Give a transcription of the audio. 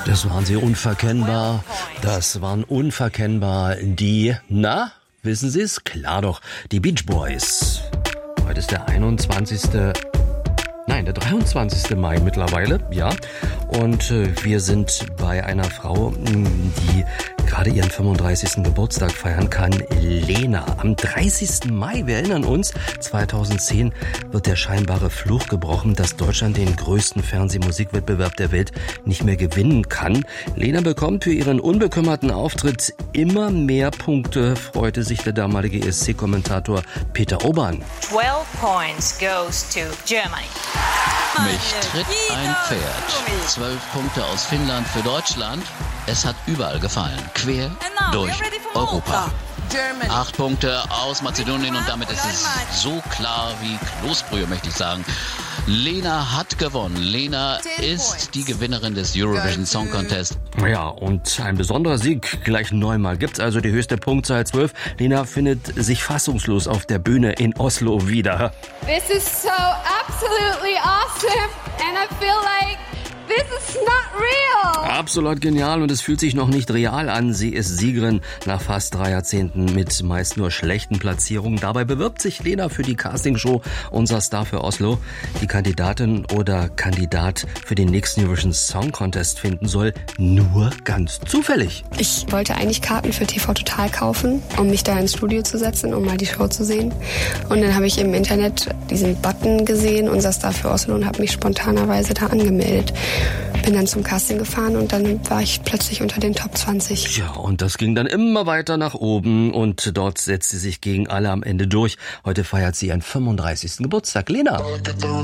Das waren sie unverkennbar. Das waren unverkennbar die, wissen Sie es? Klar doch, die Beach Boys. Heute ist der 23. Mai mittlerweile, ja. Und wir sind bei einer Frau, die gerade ihren 35. Geburtstag feiern kann, Lena. Am 30. Mai, wir erinnern uns, 2010 wird der scheinbare Fluch gebrochen, dass Deutschland den größten Fernsehmusikwettbewerb der Welt nicht mehr gewinnen kann. Lena bekommt für ihren unbekümmerten Auftritt immer mehr Punkte, freute sich der damalige ESC-Kommentator Peter Obern. 12 points goes to Germany. Mich tritt ein Pferd. 12 Punkte aus Finnland für Deutschland. Es hat überall gefallen. Quer durch Europa. 8 Punkte aus Mazedonien und damit ist es so klar wie Kloßbrühe, möchte ich sagen. Lena hat gewonnen. Lena ist die Gewinnerin des Eurovision Song Contest. Ja, und ein besonderer Sieg gleich neunmal. Gibt's also die höchste Punktzahl 12. Lena findet sich fassungslos auf der Bühne in Oslo wieder. This is so absolutely awesome and I feel like this is not real. Absolut genial und es fühlt sich noch nicht real an. Sie ist Siegerin nach fast 3 Jahrzehnten mit meist nur schlechten Platzierungen. Dabei bewirbt sich Lena für die Castingshow Unser Star für Oslo. Die Kandidatin oder Kandidat für den nächsten Eurovision Song Contest finden soll, nur ganz zufällig. Ich wollte eigentlich Karten für TV Total kaufen, um mich da ins Studio zu setzen, um mal die Show zu sehen. Und dann habe ich im Internet diesen Button gesehen, Unser Star für Oslo, und habe mich spontanerweise da angemeldet. Bin dann zum Casting gefahren und dann war ich plötzlich unter den Top 20. Ja, und das ging dann immer weiter nach oben und dort setzt sie sich gegen alle am Ende durch. Heute feiert sie ihren 35. Geburtstag. Lena.